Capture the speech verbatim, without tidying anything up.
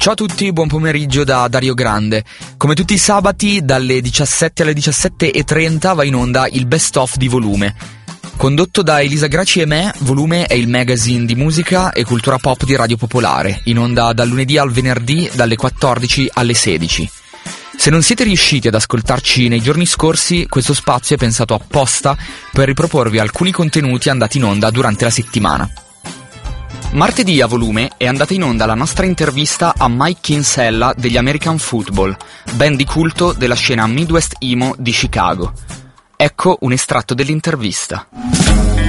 Ciao a tutti, buon pomeriggio da Dario Grande. Come tutti i sabati, dalle diciassette alle diciassette e trenta va in onda il Best Of di Volume. Condotto da Elisa Graci e me, Volume è il magazine di musica e cultura pop di Radio Popolare, in onda dal lunedì al venerdì dalle quattordici alle sedici. Se non siete riusciti ad ascoltarci nei giorni scorsi, questo spazio è pensato apposta per riproporvi alcuni contenuti andati in onda durante la settimana. Martedì a Volume è andata in onda la nostra intervista a Mike Kinsella degli American Football, band di culto della scena Midwest Emo di Chicago. Ecco un estratto dell'intervista.